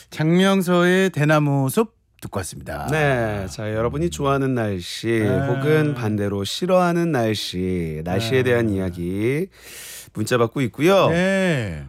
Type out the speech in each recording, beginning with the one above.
장명서의 대나무 숲 듣고 왔습니다. 네, 자 여러분이 좋아하는 날씨 네. 혹은 반대로 싫어하는 날씨에 대한 이야기 문자 받고 있고요. 네.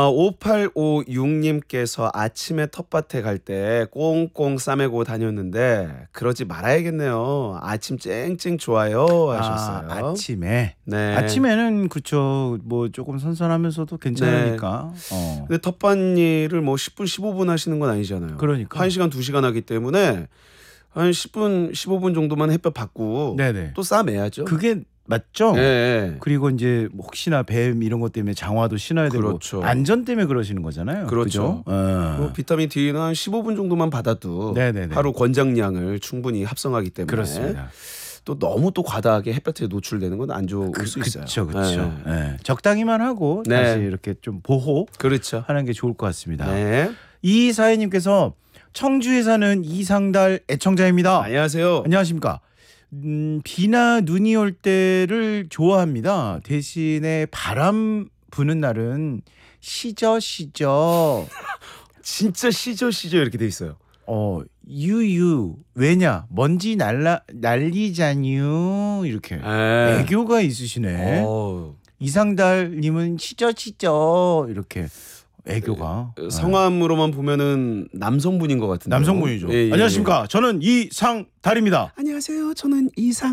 5856님께서 아침에 텃밭에 갈 때 꽁꽁 싸매고 다녔는데 그러지 말아야겠네요. 아침 쨍쨍 좋아요 하셨어요. 아침에. 네. 아침에는 그렇죠. 뭐 조금 선선하면서도 괜찮으니까. 근데 텃밭 일을 뭐 10분 15분 하시는 건 아니잖아요. 그러니까. 1시간 2시간 하기 때문에 한 10분 15분 정도만 햇볕 받고 네네. 또 싸매야죠. 그게 맞죠? 네. 그리고 이제 혹시나 뱀 이런 것 때문에 장화도 신어야 그렇죠. 되고 안전 때문에 그러시는 거잖아요. 그렇죠. 그죠? 뭐 비타민 D는 한 15분 정도만 받아도 네네네. 하루 권장량을 충분히 합성하기 때문에 그렇습니다. 또 너무 또 과다하게 햇볕에 노출되는 건 안 좋을 수 있어요. 그렇죠. 네. 적당히만 하고 네. 다시 이렇게 좀 보호하는 그렇죠. 게 좋을 것 같습니다. 네. 이 사회님께서 청주에 사는 이상달 애청자입니다. 안녕하세요. 안녕하십니까. 비나 눈이 올 때를 좋아합니다. 대신에 바람 부는 날은 시저 진짜 시저 이렇게 돼 있어요. 유유 왜냐 먼지 날리자뉴 이렇게 네. 애교가 있으시네. 이상달님은 시저 이렇게 애교가 성함으로만 보면은 남성분인 것 같은데. 남성분이죠. 예. 안녕하십니까. 저는 이상달입니다. 안녕하세요. 저는